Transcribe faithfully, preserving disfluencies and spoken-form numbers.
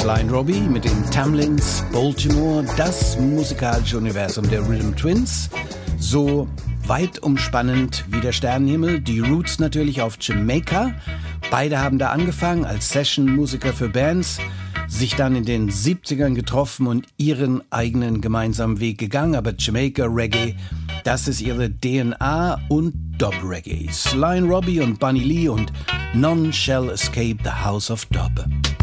Lion Robbie mit den Tamlins, Baltimore, das musikalische Universum der Rhythm Twins. So weit umspannend wie der Sternenhimmel, die Roots natürlich auf Jamaika. Beide haben da angefangen als Session-Musiker für Bands, sich dann in den siebzigern getroffen und ihren eigenen gemeinsamen Weg gegangen. Aber Jamaica Reggae, das ist ihre D N A und Dub-Reggae. Lion Robbie und Bunny Lee und None Shall Escape the House of Dub.